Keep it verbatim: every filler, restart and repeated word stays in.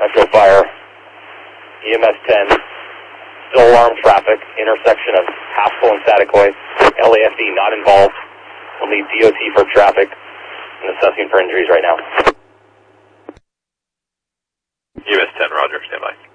Metro Fire, E M S ten, still alarm traffic, intersection of Haskell and Saticoy, L A F D not involved, only D O T for traffic, and assessing for injuries right now. E M S ten, roger, stand by.